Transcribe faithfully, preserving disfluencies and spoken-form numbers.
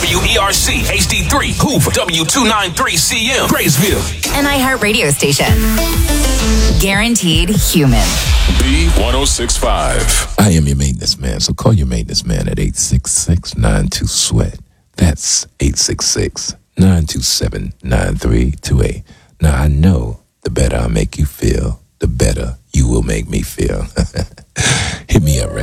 W E R C H D three, Hoover, W two ninety-three C M, Graysville. An iHeart radio station. Guaranteed human. B one oh six point five. I am your maintenance man, so call your maintenance man at eight six six, nine two, SWEAT. That's eight six six, nine two seven, nine three two eight. Now, I know the better I make you feel, the better you will make me feel. Hit me up right